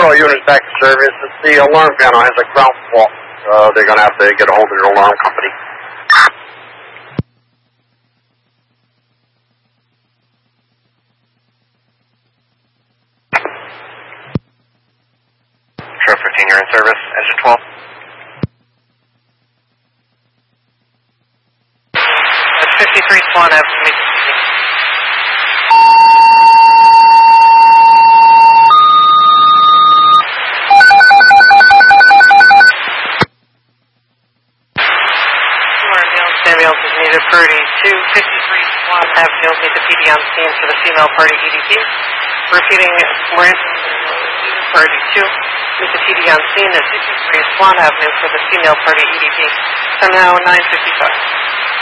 all units back to service. The alarm panel has a ground fault. They're going to have to get a hold of their alarm company. Sheriff 15, you're in service. Engine 12. That's 53 Swan Avenue. Ambulance is needed. Priority 253 Swan Avenue. Meet the PD on scene for the female party EDP. Repeating, priority 2. Meet the PD on scene at 53 Swan Avenue for the female party EDP. Time now 9:55.